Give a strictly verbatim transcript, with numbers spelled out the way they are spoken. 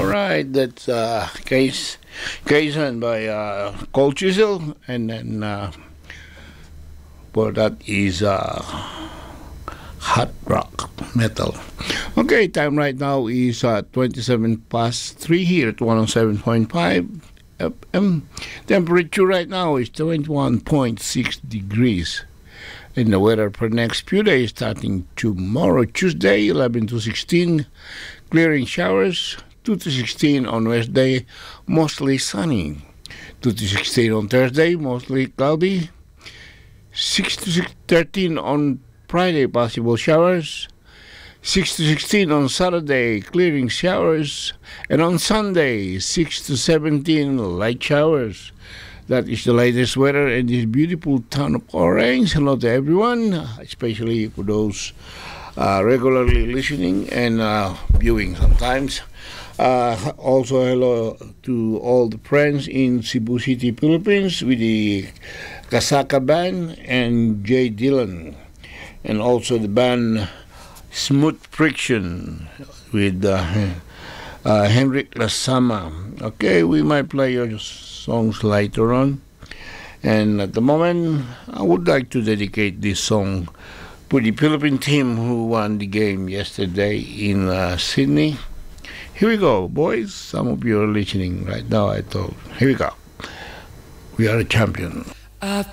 right, that's uh, Case Kaizen by uh, Cold Chisel, and then uh, for that is uh, Hot Rock Metal. Okay, time right now is uh, twenty-seven past three here at one oh seven point five F M. Temperature right now is twenty-one point six degrees. And the weather for next few days starting tomorrow, Tuesday, eleven to sixteen, clearing showers, two to sixteen on Wednesday, mostly sunny, two to sixteen on Thursday, mostly cloudy, six to thirteen on Friday, possible showers, six to sixteen on Saturday, clearing showers, and on Sunday, six to seventeen, light showers. That is the latest weather in this beautiful town of Orange. Hello to everyone, especially for those uh, regularly listening and uh, viewing sometimes. Uh, also, hello to all the friends in Cebu City, Philippines, with the Kasaka Band and Jay Dillon, and also the band Smooth Friction with uh, uh, Henrik Lasama. Okay, we might play your songs later on, and at the moment I would like to dedicate this song to the Philippine team who won the game yesterday in uh, Sydney. Here we go, boys. Some of you are listening right now, I told. Here we go. We are a champion.